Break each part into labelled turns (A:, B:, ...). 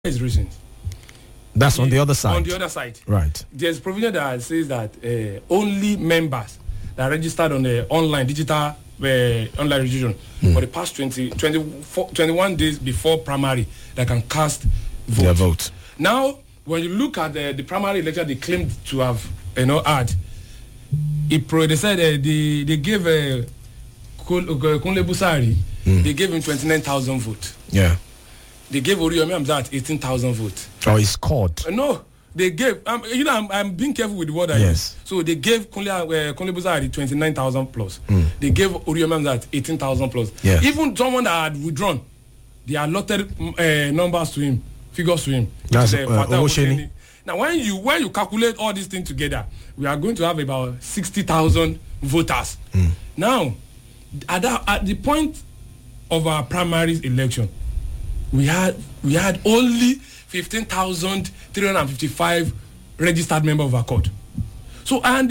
A: is recent.
B: That's on the other side.
A: On the other side.
B: Right.
A: There's provision that says that only members that are registered on the online, digital online registration for the past 21 days before primary that can cast vote.
B: Their vote.
A: Now, when you look at the primary election they claimed to have had, they said they gave Kunle Busari, they gave him 29,000 votes.
B: Yeah.
A: They gave Oriyomi Hamzat 18,000 votes.
B: Oh, he scored.
A: No, they gave. I'm being careful with the word I use. So they gave Kunle Busari 29,000 plus. They gave Oriyomi Hamzat 18,000 plus.
B: Yeah.
A: Even someone that had withdrawn, they allotted numbers to him, figures to him.
B: That's
A: Now, when you calculate all these things together, we are going to have about 60,000 voters. Now, at the point of our primary election, we had only 15,355 registered members of our court. So, and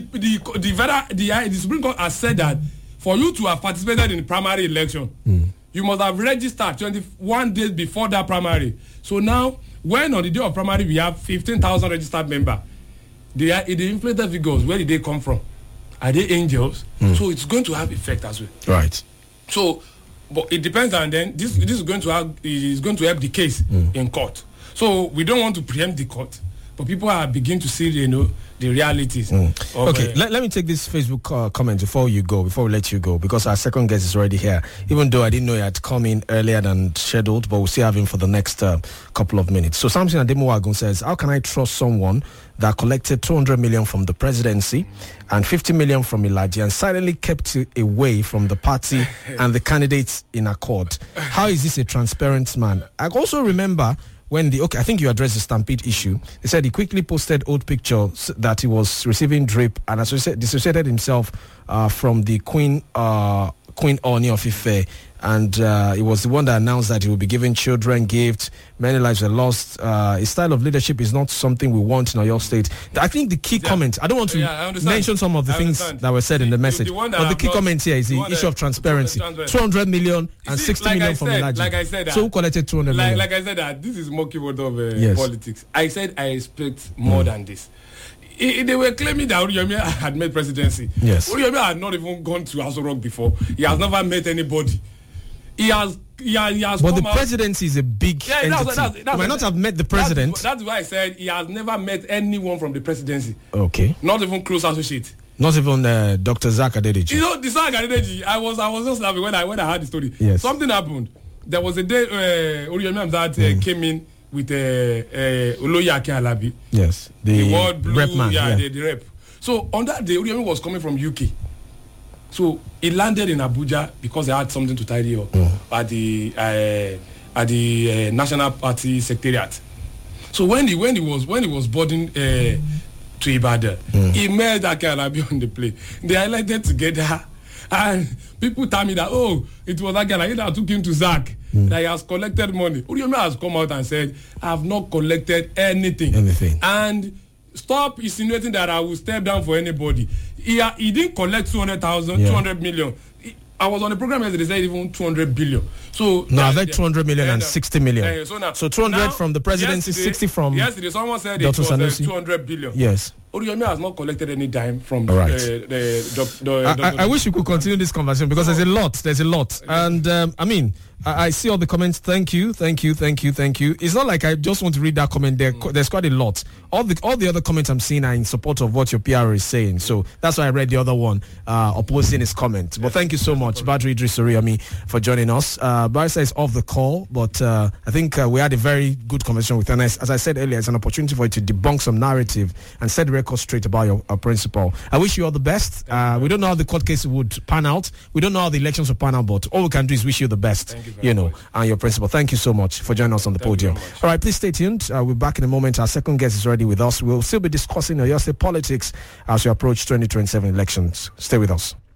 A: the Supreme Court has said that for you to have participated in the primary election, you must have registered 21 days before that primary. So now, when on the day of primary we have 15,000 registered members, the inflated figures, where did they come from? Are they angels? So it's going to have effect as well.
B: Right.
A: So, but it depends, and then this is going to help the case in court. So we don't want to preempt the court, but people are beginning to see the realities.
B: Okay, let me take this Facebook comment before we let you go, because our second guest is already here, even though I didn't know he had come in earlier than scheduled, but we'll still have him for the next couple of minutes. So Samson Ademuwagun says, how can I trust someone that collected 200 million from the presidency and 50 million from Ilaji and silently kept it away from the party and the candidates in accord? How is this a transparent man? I also remember when I think you addressed the Stampede issue. They said he quickly posted old pictures that he was receiving drip and dissociated himself from the Queen Ooni of Ife, and he was the one that announced that he would be giving children gifts. Many lives were lost. His style of leadership is not something we want in Oyo State. I think the key comment, I don't want to mention some of the things that were said in the message, but the key comment here is the issue of transparency. 200 million and 60 million from Ilaji.
A: Like I said,
B: so who collected 200 million?
A: Like I said, this is more keyword of politics. I said I expect more than this. They were claiming that Oriyomi had made presidency.
B: Yes.
A: Oriyomi had not even gone to Aso Rock before. He has never met anybody. He has.
B: But the presidency is a big entity. He might not have met the president.
A: That's why I said he has never met anyone from the presidency.
B: Okay.
A: Not even close associate.
B: Not even Dr. Zak Adedeji.
A: You know, the Zak Adedeji. I was just laughing when I heard the story.
B: Yes.
A: Something happened. There was a day Oriyomi Hamzat came in with Oloye Akin Alabi.
B: Yes.
A: The World Blue,
B: rep man.
A: Yeah, the rep. So on that day, Oriyomi was coming from UK. So he landed in Abuja because they had something to tidy up at the National Party Secretariat. So when he was boarding to Ibadan, he met Akin Alabi on the plane. They highlighted together, and people tell me that it was Akin Alabi that took him to Zak. That he has collected money. Oriyomi has come out and said, I have not collected anything. And stop insinuating that I will step down for anybody. He didn't collect 200,000, 200 million. I was on the program yesterday, they said even 200 billion. So
B: no, I said 200 million and 60 million.
A: So
B: 200 from the presidency, 60 from
A: yesterday, someone said
B: Dr.
A: it was
B: Sanusi.
A: 200 billion.
B: Yes.
A: Oriyomi has not collected any dime from
B: I wish we could continue this conversation because there's a lot. And I see all the comments. Thank you. It's not like I just want to read that comment. There's quite a lot. All the other comments I'm seeing are in support of what your PR is saying. So that's why I read the other one opposing his comment. But thank you so much, Badri Idris Oriyomi, for joining us. Barrister is off the call, but I think we had a very good conversation with him. As I said earlier, it's an opportunity for you to debunk some narrative and set the record straight about your principle. I wish you all the best. We don't know how the court case would pan out. We don't know how the elections will pan out, but all we can do is wish you the best, and your principle. Thank you so much for joining us on the podium. All right, please stay tuned. We'll be back in a moment. Our second guest is already with us. We'll still be discussing Oyo State politics as we approach 2027 elections. Stay with us.